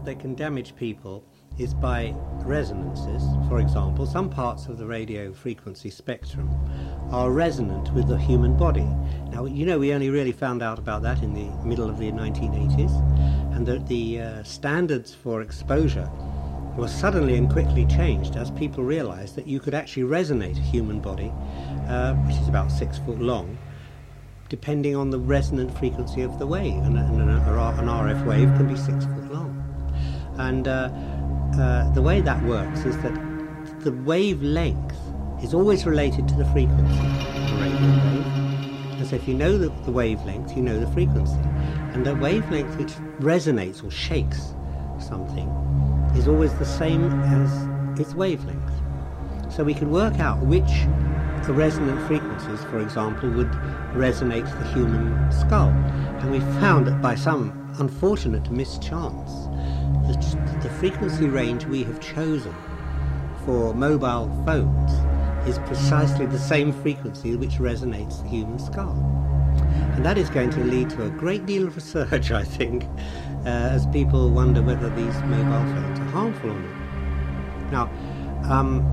that they can damage people is by resonances. For example, some parts of the radio frequency spectrum are resonant with the human body. Now, you know, we only really found out about that in the middle of the 1980s, and that the standards for exposure was suddenly and quickly changed as people realized that you could actually resonate a human body, which is about 6 foot long, depending on the resonant frequency of the wave. And an RF wave can be 6 foot long. And the way that works is that the wavelength is always related to the frequency of the radio wave. And so if you know the wavelength, you know the frequency. And the wavelength which resonates or shakes something is always the same as its wavelength. So we can work out which resonant frequencies, for example, would resonate the human skull. And we found that by some unfortunate mischance, the frequency range we have chosen for mobile phones is precisely the same frequency which resonates the human skull. And that is going to lead to a great deal of research, I think, as people wonder whether these mobile phones are harmful or not. Now,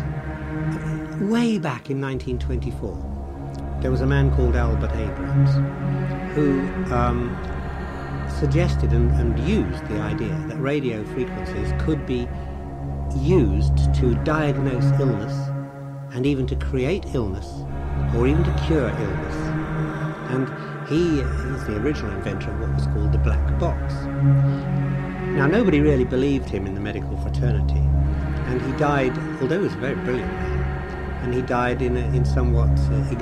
way back in 1924, there was a man called Albert Abrams who suggested and used the idea that radio frequencies could be used to diagnose illness and even to create illness or even to cure illness. And he's the original inventor of what was called the black box. Now, nobody really believed him in the medical fraternity, and he died, although he was a very brilliant man, and he died in somewhat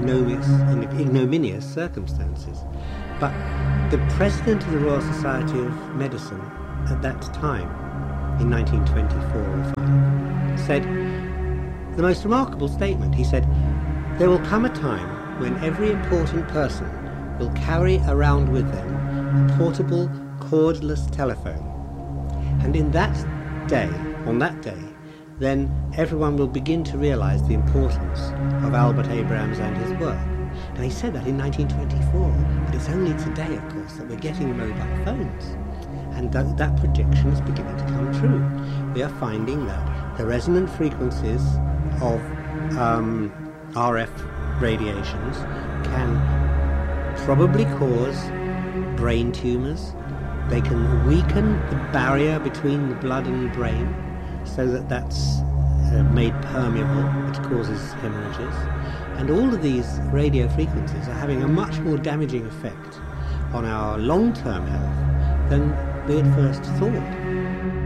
ignominious circumstances. But the president of the Royal Society of Medicine at that time, in 1924 or 5, said the most remarkable statement. He said, "There will come a time when every important person will carry around with them a portable cordless telephone. And in that day, on that day, then everyone will begin to realize the importance of Albert Abrams and his work." And he said that in 1924, but it's only today, of course, that we're getting mobile phones. And that prediction is beginning to come true. We are finding that the resonant frequencies of RF radiations can probably cause brain tumors. They can weaken the barrier between the blood and the brain so that that's made permeable, which causes hemorrhages. And all of these radio frequencies are having a much more damaging effect on our long-term health than we at first thought.